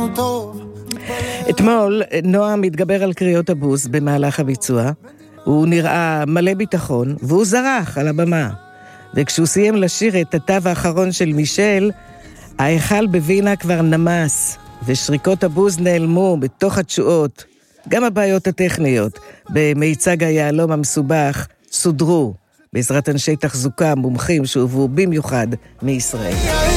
אתמול נועם מתגבר על קריאות הבוז במהלך הביצוע. הוא נראה מלא ביטחון, והוא זרח על הבמה. וכשהוא סיים לשיר את התו האחרון של מישל, ההיכל בווינה כבר נמס, ושריקות הבוז נעלמו בתוך התשואות. גם הבעיות הטכניות במיצג היעלום המסובך סודרו, בעזרת אנשי תחזוקה מומחים שהובאו במיוחד מישראל.